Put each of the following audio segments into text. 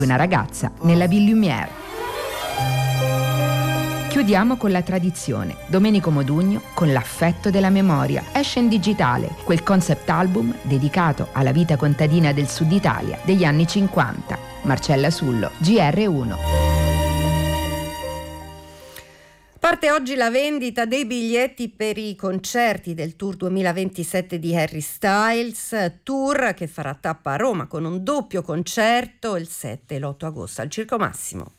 una ragazza nella Ville Lumière. Chiudiamo con la tradizione. Domenico Modugno con L'affetto della memoria. Esce in digitale quel concept album dedicato alla vita contadina del Sud Italia degli anni 50. Marcella Sullo, GR1. Parte oggi la vendita dei biglietti per i concerti del Tour 2027 di Harry Styles, tour che farà tappa a Roma con un doppio concerto il 7 e l'8 agosto al Circo Massimo.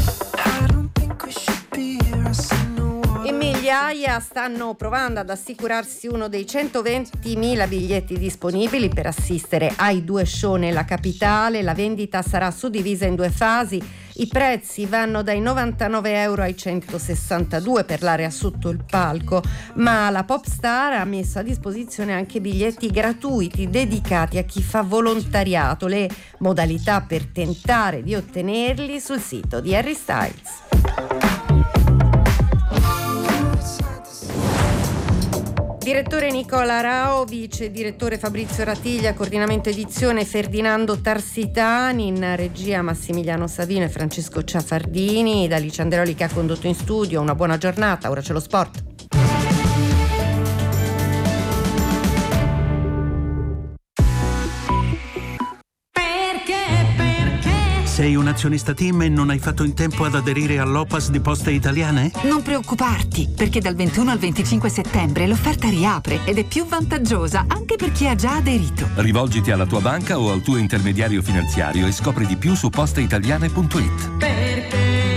E migliaia stanno provando ad assicurarsi uno dei 120.000 biglietti disponibili per assistere ai due show nella capitale. La vendita sarà suddivisa in due fasi. I prezzi vanno dai 99 euro ai 162 per l'area sotto il palco, ma la pop star ha messo a disposizione anche biglietti gratuiti dedicati a chi fa volontariato. Le modalità per tentare di ottenerli sul sito di Harry Styles. Direttore Nicola Rao, vice direttore Fabrizio Ratiglia, coordinamento edizione Ferdinando Tarsitani, in regia Massimiliano Savino e Francesco Ciafardini, da Alice Anderoli che ha condotto in studio. Una buona giornata, ora c'è lo sport. Sei un azionista TIM e non hai fatto in tempo ad aderire all'OPAS di Poste Italiane? Non preoccuparti, perché dal 21 al 25 settembre l'offerta riapre ed è più vantaggiosa anche per chi ha già aderito. Rivolgiti alla tua banca o al tuo intermediario finanziario e scopri di più su posteitaliane.it.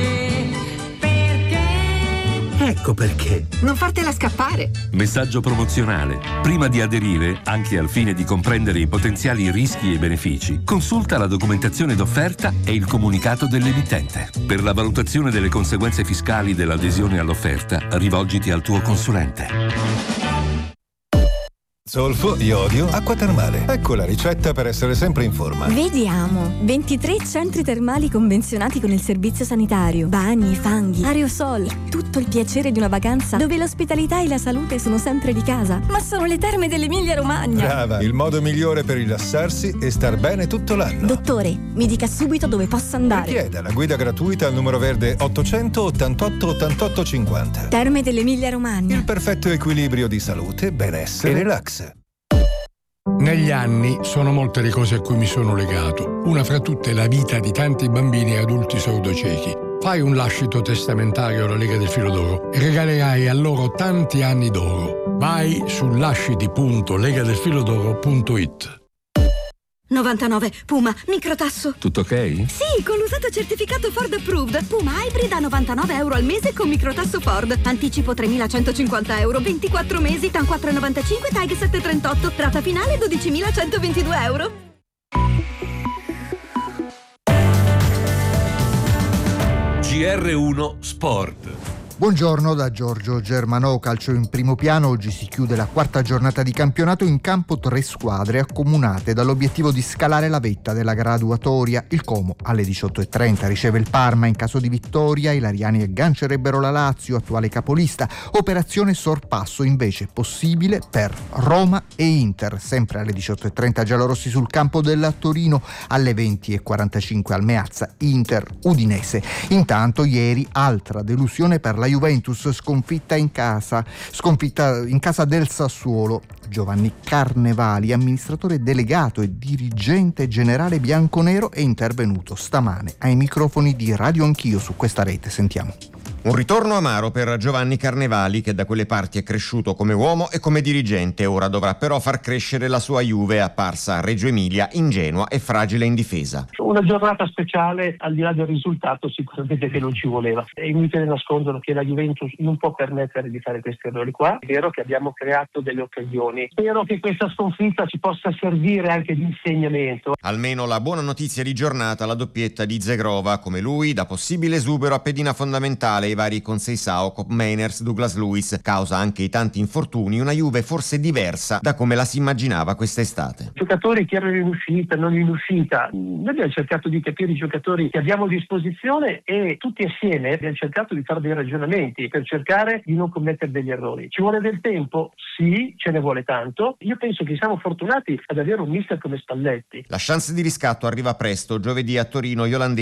Ecco perché. Non fartela scappare. Messaggio promozionale. Prima di aderire, anche al fine di comprendere i potenziali rischi e benefici, consulta la documentazione d'offerta e il comunicato dell'emittente. Per la valutazione delle conseguenze fiscali dell'adesione all'offerta, rivolgiti al tuo consulente. Zolfo, iodio, acqua termale. Ecco la ricetta per essere sempre in forma. Vediamo. 23 centri termali convenzionati con il servizio sanitario. Bagni, fanghi, aerosol. Tutto il piacere di una vacanza dove l'ospitalità e la salute sono sempre di casa. Ma sono le terme dell'Emilia Romagna. Brava, il modo migliore per rilassarsi e star bene tutto l'anno. Dottore, mi dica subito dove posso andare. Richieda la guida gratuita al numero verde 888 88 50. Terme dell'Emilia Romagna. Il perfetto equilibrio di salute, benessere e relax. Negli anni sono molte le cose a cui mi sono legato. Una fra tutte la vita di tanti bambini e adulti sordociechi. Fai un lascito testamentario alla Lega del Filo d'Oro e regalerai a loro tanti anni d'oro. Vai su lasciti.legadelfilodoro.it. 99 Puma microtasso. Tutto ok? Sì, con l'usato certificato Ford Approved. Puma Hybrid a 99 euro al mese con microtasso Ford. Anticipo 3.150 euro, 24 mesi, TAN 4,95, TAG 7,38. Rata finale 12.122 euro. GR1 Sport. Buongiorno da Giorgio Germanò. Calcio in primo piano. Oggi si chiude la quarta giornata di campionato. In campo 3 squadre accomunate dall'obiettivo di scalare la vetta della graduatoria. Il Como alle 18.30 riceve il Parma. In caso di vittoria i lariani aggancerebbero la Lazio, attuale capolista. Operazione sorpasso invece possibile per Roma e Inter. Sempre alle 18.30 giallorossi sul campo del Torino. Alle 20.45 al Meazza Inter Udinese. Intanto ieri altra delusione per la Juventus, sconfitta in casa del Sassuolo. Giovanni Carnevali, amministratore delegato e dirigente generale bianconero, è intervenuto stamane ai microfoni di Radio Anch'io su questa rete. Sentiamo. Un ritorno amaro per Giovanni Carnevali, che da quelle parti è cresciuto come uomo e come dirigente. Ora dovrà però far crescere la sua Juve, apparsa a Reggio Emilia ingenua e fragile in difesa. Una giornata speciale, al di là del risultato, sicuramente che non ci voleva. È inutile nascondere che la Juventus non può permettere di fare questi errori qua. È vero che abbiamo creato delle occasioni. Spero che questa sconfitta ci possa servire anche di insegnamento. Almeno la buona notizia di giornata, la doppietta di Zegrova. Come lui, da possibile esubero a pedina fondamentale i vari Conceição, Koop Meiners, Douglas Luiz. Causa anche i tanti infortuni, una Juve forse diversa da come la si immaginava quest'estate. Giocatori che erano in uscita, non in uscita. Noi abbiamo cercato di capire i giocatori che abbiamo a disposizione e tutti assieme abbiamo cercato di fare dei ragionamenti per cercare di non commettere degli errori. Ci vuole del tempo? Sì, ce ne vuole tanto. Io penso che siamo fortunati ad avere un mister come Spalletti. La chance di riscatto arriva presto. Giovedì a Torino gli olandesi